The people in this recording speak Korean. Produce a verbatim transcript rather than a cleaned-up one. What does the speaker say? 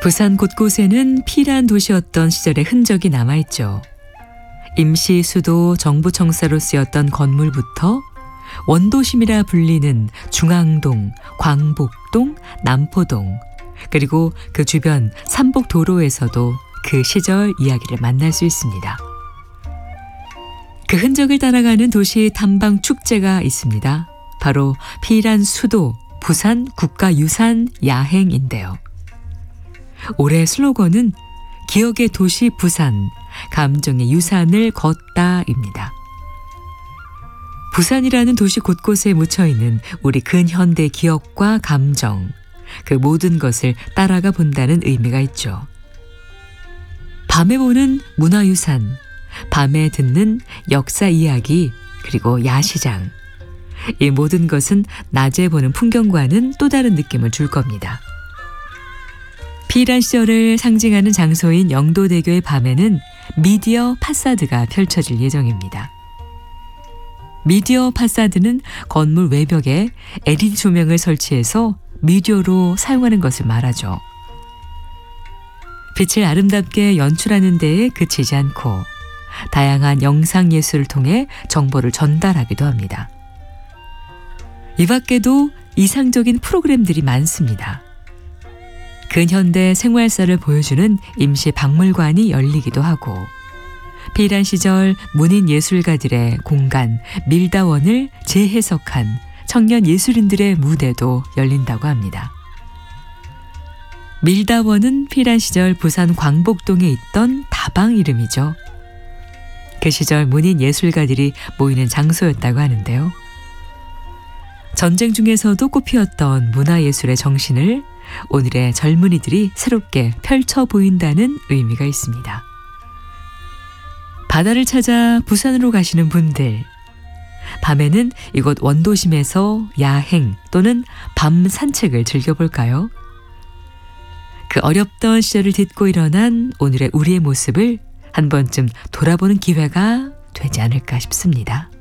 부산 곳곳에는 피란 도시였던 시절의 흔적이 남아있죠. 임시 수도 정부청사로 쓰였던 건물부터 원도심이라 불리는 중앙동, 광복동, 남포동, 그리고 그 주변 삼복도로에서도 그 시절 이야기를 만날 수 있습니다. 그 흔적을 따라가는 도시 탐방 축제가 있습니다. 바로 피란 수도 부산 국가유산 야행인데요. 올해 슬로건은 기억의 도시 부산, 감정의 유산을 걷다입니다. 부산이라는 도시 곳곳에 묻혀있는 우리 근현대 기억과 감정, 그 모든 것을 따라가 본다는 의미가 있죠. 밤에 보는 문화유산, 밤에 듣는 역사 이야기, 그리고 야시장. 이 모든 것은 낮에 보는 풍경과는 또 다른 느낌을 줄 겁니다. 피란 시절을 상징하는 장소인 영도대교의 밤에는 미디어 파사드가 펼쳐질 예정입니다. 미디어 파사드는 건물 외벽에 엘이디 조명을 설치해서 미디어로 사용하는 것을 말하죠. 빛을 아름답게 연출하는 데에 그치지 않고 다양한 영상 예술을 통해 정보를 전달하기도 합니다. 이 밖에도 이상적인 프로그램들이 많습니다. 근현대 생활사를 보여주는 임시 박물관이 열리기도 하고 피란 시절 문인 예술가들의 공간 밀다원을 재해석한 청년 예술인들의 무대도 열린다고 합니다. 밀다원은 피란 시절 부산 광복동에 있던 다방 이름이죠. 그 시절 문인 예술가들이 모이는 장소였다고 하는데요. 전쟁 중에서도 꽃피웠던 문화예술의 정신을 오늘의 젊은이들이 새롭게 펼쳐 보인다는 의미가 있습니다. 바다를 찾아 부산으로 가시는 분들, 밤에는 이곳 원도심에서 야행 또는 밤 산책을 즐겨볼까요? 그 어렵던 시절을 딛고 일어난 오늘의 우리의 모습을 한 번쯤 돌아보는 기회가 되지 않을까 싶습니다.